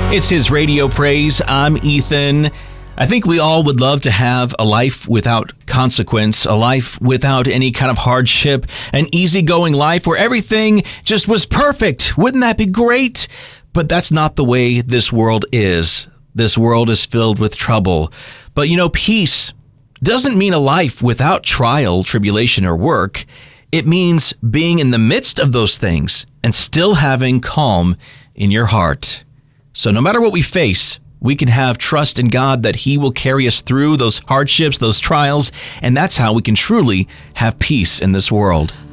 It's his radio praise. I'm Ethan. I think we all would love to have a life without consequence, a life without any kind of hardship, an easygoing life where everything just was perfect. Wouldn't that be great? But that's not the way this world is. This world is filled with trouble. But peace doesn't mean a life without trial, tribulation, or work. It means being in the midst of those things and still having calm in your heart. So no matter what we face, we can have trust in God that He will carry us through those hardships, those trials, and that's how we can truly have peace in this world.